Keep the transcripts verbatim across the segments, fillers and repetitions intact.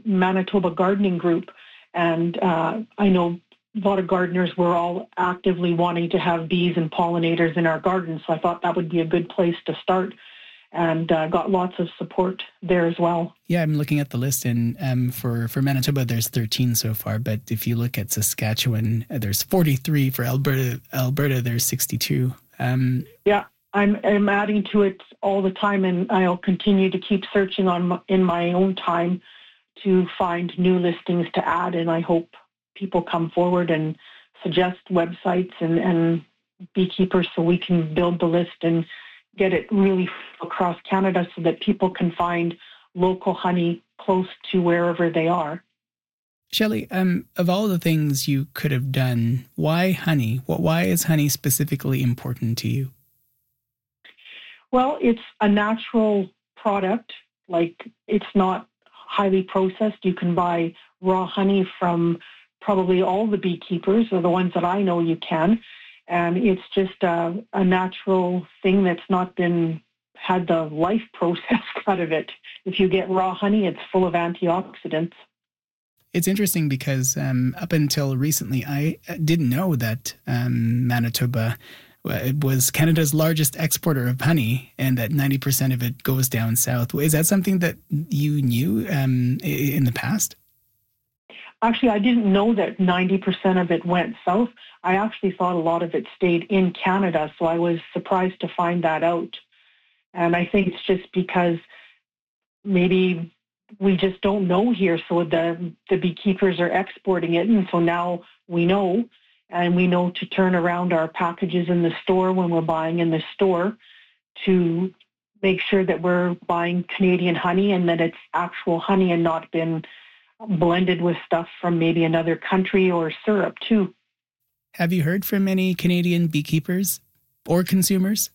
Manitoba Gardening Group, and uh, I know a lot of gardeners were all actively wanting to have bees and pollinators in our gardens, so I thought that would be a good place to start, and uh, got lots of support there as well. Yeah, I'm looking at the list, and um, for, for Manitoba, there's thirteen so far, but if you look at Saskatchewan, uh, there's forty-three. For Alberta, Alberta, there's sixty-two. Um, yeah, I'm, I'm adding to it all the time, and I'll continue to keep searching on my, in my own time to find new listings to add, and I hope people come forward and suggest websites and, and beekeepers so we can build the list and get it really across Canada so that people can find local honey close to wherever they are. Shelley, um, of all the things you could have done, why honey? Why is honey specifically important to you? Well, it's a natural product. Like, it's not highly processed. You can buy raw honey from probably all the beekeepers, or the ones that I know you can. And it's just a, a natural thing that's not been had the life process out of it. If you get raw honey, it's full of antioxidants. It's interesting because um, up until recently, I didn't know that um, Manitoba was Canada's largest exporter of honey, and that ninety percent of it goes down south. Is that something that you knew um, in the past? Actually, I didn't know that ninety percent of it went south. I actually thought a lot of it stayed in Canada, so I was surprised to find that out. And I think it's just because maybe we just don't know here, so the, the beekeepers are exporting it, and so now we know, and we know to turn around our packages in the store when we're buying in the store to make sure that we're buying Canadian honey and that it's actual honey and not been blended with stuff from maybe another country or syrup too. Have you heard from any Canadian beekeepers or consumers?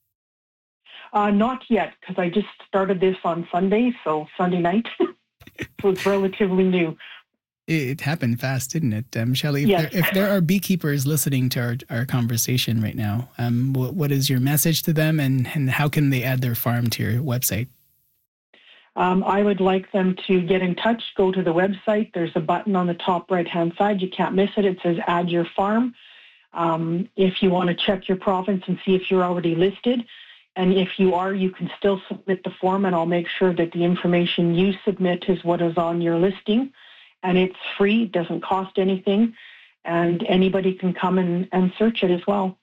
Uh, not yet, because I just started this on Sunday, so Sunday night. So it's relatively new. It happened fast, didn't it, um, Shelley? If, yes. there, if there are beekeepers listening to our, our conversation right now, um, what, what is your message to them, and, and how can they add their farm to your website? Um, I would like them to get in touch, go to the website. There's a button on the top right-hand side. You can't miss it. It says Add Your Farm. Um, if you want to check your province and see if you're already listed, and if you are, you can still submit the form, and I'll make sure that the information you submit is what is on your listing. And it's free, it doesn't cost anything, and anybody can come and, and search it as well.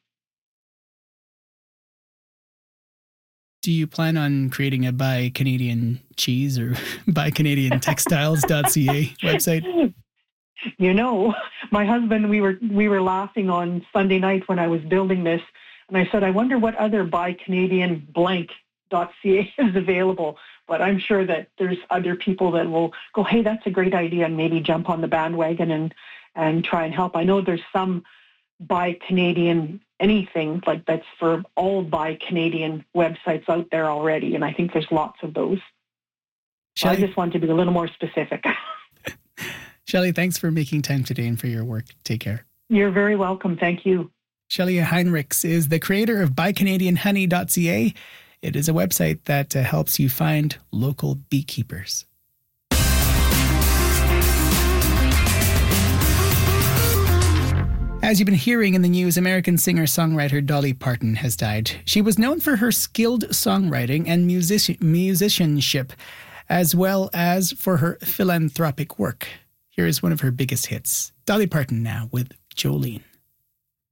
Do you plan on creating a Buy Canadian Cheese or buy canadian textiles dot c a website? You know, my husband, we were we were laughing on Sunday night when I was building this, and I said, I wonder what other Buy Canadian blank dot c a is available. But I'm sure that there's other people that will go, hey, that's a great idea, and maybe jump on the bandwagon and, and try and help. I know there's some Buy Canadian anything, like that's for all Buy Canadian websites out there already, and I think there's lots of those. So I just want to be a little more specific. Shelley, thanks for making time today and for your work. Take care. You're very welcome. Thank you. Shelley Heinrichs is the creator of buy canadian honey dot c a. It is a website that uh, helps you find local beekeepers. As you've been hearing in the news, American singer-songwriter Dolly Parton has died. She was known for her skilled songwriting and music- musicianship, as well as for her philanthropic work. Here is one of her biggest hits. Dolly Parton now with Jolene.